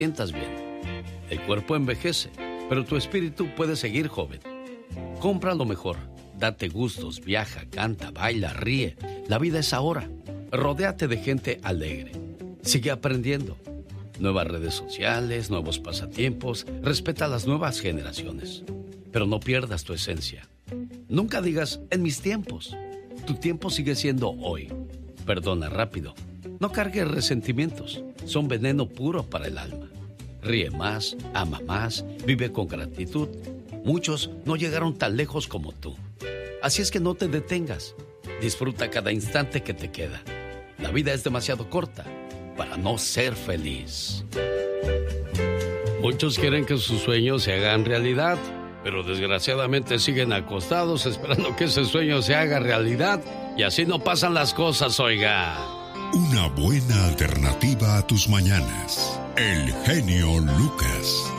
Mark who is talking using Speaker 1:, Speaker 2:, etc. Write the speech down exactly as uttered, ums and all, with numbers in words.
Speaker 1: sientas bien. El cuerpo envejece, pero tu espíritu puede seguir joven. Compra lo mejor, date gustos, viaja, canta, baila, ríe. La vida es ahora. Rodéate de gente alegre. Sigue aprendiendo. Nuevas redes sociales, nuevos pasatiempos. Respeta a las nuevas generaciones. Pero no pierdas tu esencia. Nunca digas, en mis tiempos. Tu tiempo sigue siendo hoy. Perdona rápido. No cargues resentimientos. Son veneno puro para el alma. Ríe más, ama más, vive con gratitud. Muchos no llegaron tan lejos como tú. Así es que no te detengas. Disfruta cada instante que te queda. La vida es demasiado corta para no ser feliz. Muchos quieren que sus sueños se hagan realidad, pero desgraciadamente siguen acostados esperando que ese sueño se haga realidad y así no pasan las cosas, oiga.
Speaker 2: Una buena alternativa a tus mañanas. El genio Lucas.